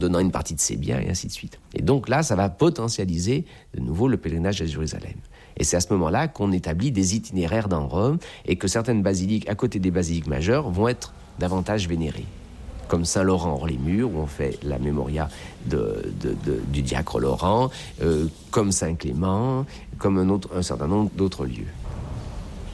donnant une partie de ses biens, et ainsi de suite. Et donc là, ça va potentialiser de nouveau le pèlerinage à Jérusalem. Et c'est à ce moment-là qu'on établit des itinéraires dans Rome et que certaines basiliques, à côté des basiliques majeures, vont être davantage vénérées. Comme Saint-Laurent hors les murs, où on fait la mémoria du diacre Laurent, comme Saint-Clément, comme un certain nombre d'autres lieux.